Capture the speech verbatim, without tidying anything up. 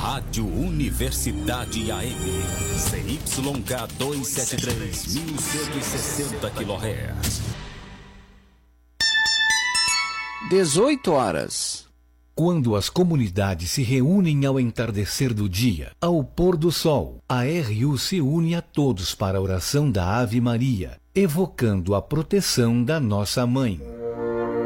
Rádio Universidade A M, C Y K duzentos e setenta e três, mil cento e sessenta quilohertz. dezoito horas. Quando as comunidades se reúnem ao entardecer do dia, ao pôr do sol, a R U se une a todos para a oração da Ave Maria, evocando a proteção da nossa Mãe.